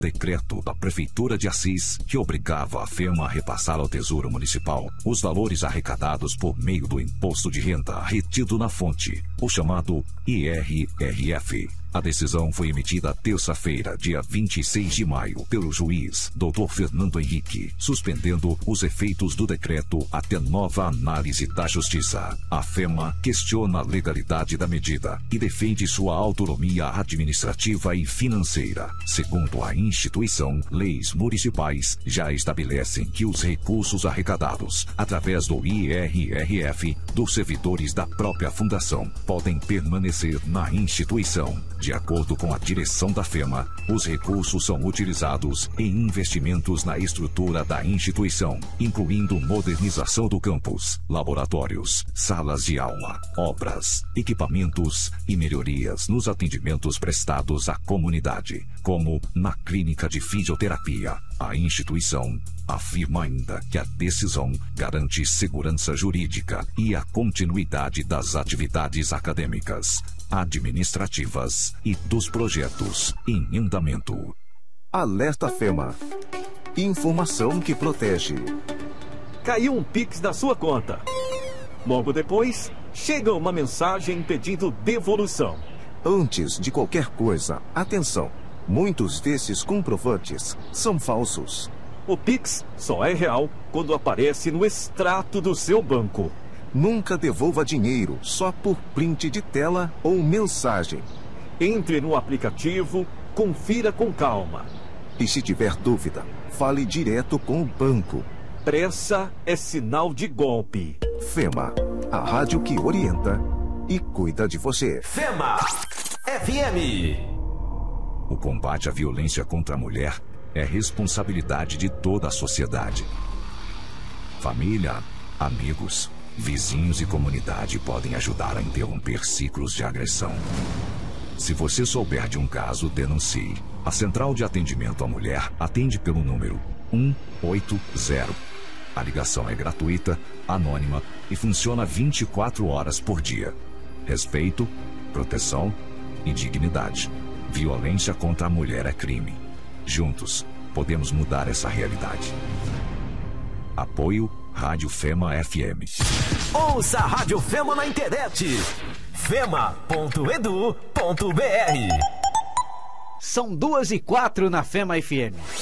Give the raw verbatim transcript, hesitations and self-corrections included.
Decreto da Prefeitura de Assis que obrigava a FEMA a repassar ao Tesouro Municipal os valores arrecadados por meio do Imposto de Renda retido na fonte, o chamado I R R F. A decisão foi emitida terça-feira, dia vinte e seis de maio, pelo juiz doutor Fernando Henrique, suspendendo os efeitos do decreto até nova análise da Justiça. A FEMA questiona a legalidade da medida e defende sua autonomia administrativa e financeira. Segundo a instituição, leis municipais já estabelecem que os recursos arrecadados através do I R R F dos servidores da própria fundação podem permanecer na instituição. De acordo com a direção da FEMA, os recursos são utilizados em investimentos na estrutura da instituição, incluindo modernização do campus, laboratórios, salas de aula, obras, equipamentos e melhorias nos atendimentos prestados à comunidade, como na clínica de fisioterapia. A instituição afirma ainda que a decisão garante segurança jurídica e a continuidade das atividades acadêmicas, administrativas e dos projetos em andamento. Alerta FEMA. Informação que protege. Caiu um Pix da sua conta. Logo depois, chega uma mensagem pedindo devolução. Antes de qualquer coisa, atenção. Muitos desses comprovantes são falsos. O Pix só é real quando aparece no extrato do seu banco. Nunca devolva dinheiro só por print de tela ou mensagem. Entre no aplicativo, confira com calma. E se tiver dúvida, fale direto com o banco. Pressa é sinal de golpe. FEMA, a rádio que orienta e cuida de você. FEMA F M. O combate à violência contra a mulher é responsabilidade de toda a sociedade. Família, amigos, vizinhos e comunidade podem ajudar a interromper ciclos de agressão. Se você souber de um caso, denuncie. A Central de Atendimento à Mulher atende pelo número um oito zero. A ligação é gratuita, anônima e funciona vinte e quatro horas por dia. Respeito, proteção e dignidade. Violência contra a mulher é crime. Juntos, podemos mudar essa realidade. Apoio Rádio FEMA F M. Ouça a Rádio FEMA na internet. fema ponto edu ponto br. São duas e quatro na FEMA F M.